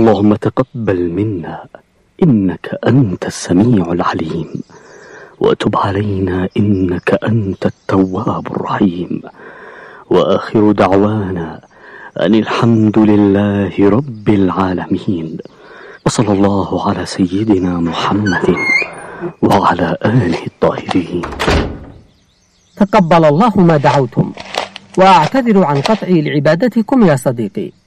اللهم تقبل منا إنك أنت السميع العليم، وتب علينا إنك أنت التواب الرحيم. وآخر دعوانا أن الحمد لله رب العالمين، وصلى الله على سيدنا محمد وعلى آله الطاهرين. تقبل الله ما دعوتم، وأعتذر عن قطعي لعبادتكم يا صديقي.